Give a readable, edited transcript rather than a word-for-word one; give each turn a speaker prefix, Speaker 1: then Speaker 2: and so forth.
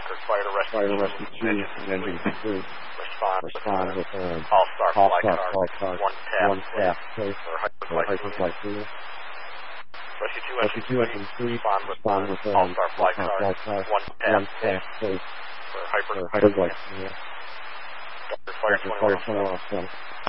Speaker 1: Docker Fire Rescue Chief,
Speaker 2: Engine Complete.
Speaker 1: Respond with
Speaker 2: All-Star
Speaker 1: Flight
Speaker 2: Car,
Speaker 1: Car, one tap,
Speaker 2: place
Speaker 1: for Hyperflight Theater. Rescue 2 Engine 3, respond with All-Star Flight Car, one tap, place
Speaker 2: for
Speaker 1: Hyperflight Theater.
Speaker 2: Docker Fire 21.